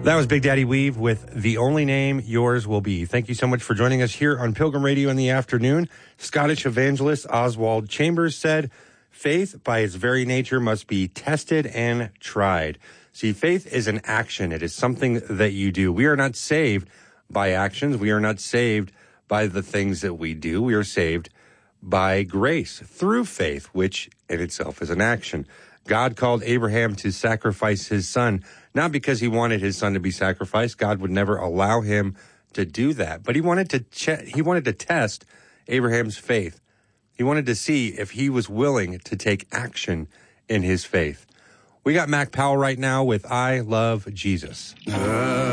That was Big Daddy Weave with The Only Name Yours Will Be. Thank you so much for joining us here on Pilgrim Radio in the afternoon. Scottish evangelist Oswald Chambers said, faith by its very nature must be tested and tried. See, faith is an action. It is something that you do. We are not saved by actions. We are not saved by the things that we do. We are saved by grace through faith, which in itself is an action. God called Abraham to sacrifice his son, not because he wanted his son to be sacrificed. God would never allow him to do that. But he wanted to test Abraham's faith. He wanted to see if he was willing to take action in his faith. We got Mac Powell right now with I Love Jesus.